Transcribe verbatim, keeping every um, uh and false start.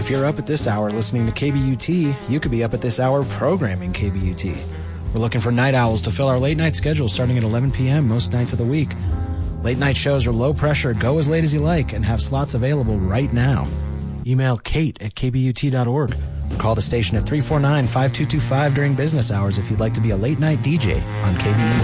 If you're up at this hour listening to K B U T, you could be up at this hour programming K B U T. We're looking for night owls to fill our late night schedule starting at eleven p.m. most nights of the week. Late night shows are low pressure, go as late as you like, and have slots available right now. Email Kate at k b u t dot org. Or call the station at three four nine, five two two five during business hours if you'd like to be a late night D J on K B U T.